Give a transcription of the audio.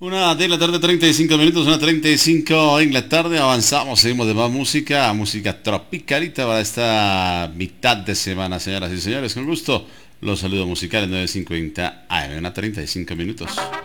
Una de la tarde, 35 minutos, una 35 en la tarde. Avanzamos, seguimos de más música, música tropicalita para esta mitad de semana, señoras y señores. Con gusto, los saludos musicales 950 AM, una 35 minutos.